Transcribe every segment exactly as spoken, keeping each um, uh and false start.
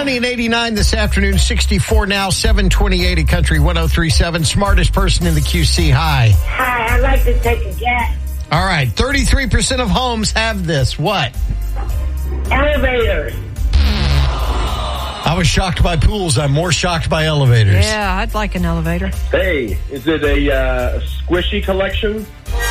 Sunny and eighty-nine this afternoon, sixty-four now, seven twenty-eight at Country one oh three point seven. Smartest person in the Q C. Hi. Hi, I'd like to take a guess. All right, thirty-three percent of homes have this. What? Elevators. I was shocked by pools. I'm more shocked by elevators. Yeah, I'd like an elevator. Hey, is it a uh, squishy collection?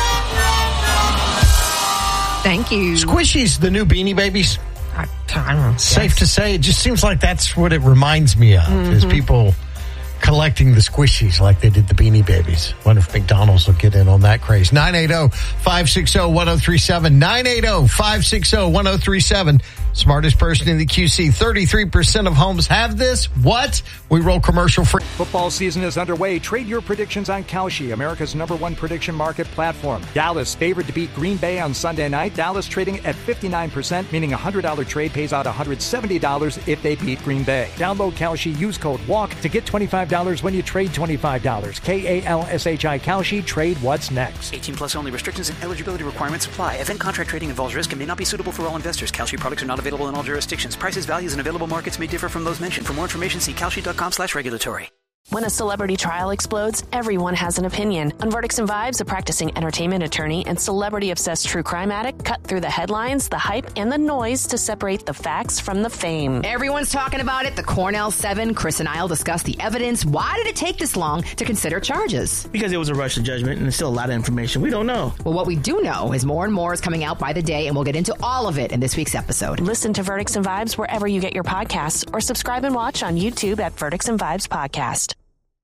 Thank you. Squishies, the new Beanie Babies. I, I don't know. Safe to say, it just seems like that's what it reminds me of, mm-hmm. is people collecting the squishies like they did the Beanie Babies. Wonder if McDonald's will get in on that craze. nine eight zero, five six zero, one zero three seven. nine eight zero, five six zero, one zero three seven. Smartest person in the Q C. thirty-three percent of homes have this. What? We roll commercial free. Football season is underway. Trade your predictions on Kalshi, America's number one prediction market platform. Dallas favored to beat Green Bay on Sunday night. Dallas trading at fifty-nine percent, meaning a one hundred dollars trade pays out one hundred seventy dollars if they beat Green Bay. Download Kalshi, use code WALK to get twenty-five dollars when you trade twenty-five dollars. K A L S H I Kalshi. Trade what's next. eighteen plus only. Restrictions and eligibility requirements apply. Event contract trading involves risk and may not be suitable for all investors. Kalshi products are not available in all jurisdictions. Prices, values, and available markets may differ from those mentioned. For more information, see kalshi.com slash regulatory. When a celebrity trial explodes, everyone has an opinion. On Verdicts and Vibes, a practicing entertainment attorney and celebrity-obsessed true crime addict cut through the headlines, the hype, and the noise to separate the facts from the fame. Everyone's talking about it. The Cornell Seven. Chris and I will discuss the evidence. Why did it take this long to consider charges? Because it was a rush to judgment, and there's still a lot of information we don't know. Well, what we do know is more and more is coming out by the day, and we'll get into all of it in this week's episode. Listen to Verdicts and Vibes wherever you get your podcasts, or subscribe and watch on YouTube at Verdicts and Vibes Podcast.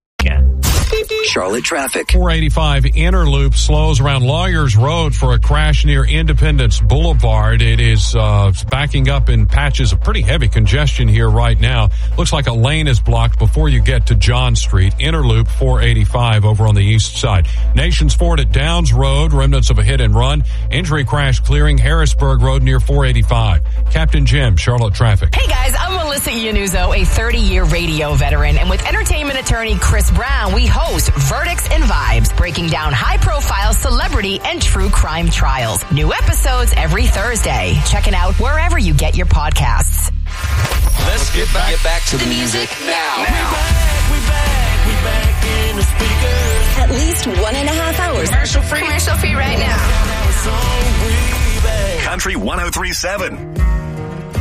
Charlotte traffic. four eighty-five inner loop slows around Lawyers Road for a crash near Independence Boulevard. It is uh, backing up in patches of pretty heavy congestion here right now. Looks like a lane is blocked before you get to John Street. Inner loop four eighty-five over on the east side. Nations Ford at Downs Road, remnants of a hit and run. Injury crash clearing Harrisburg Road near four eighty-five. Captain Jim, Charlotte traffic. Hey guys, I'm Melissa Iannuzzo, a thirty-year radio veteran, and with entertainment attorney Chris Brown, we host Verdicts and Vibes, breaking down high-profile celebrity and true crime trials. New episodes every Thursday. Check it out wherever you get your podcasts. Let's get back, get back to the music now. now. We back, we back, we back in the speakers. At least one and a half hours. Commercial free. Commercial free right now. Country one oh three point seven.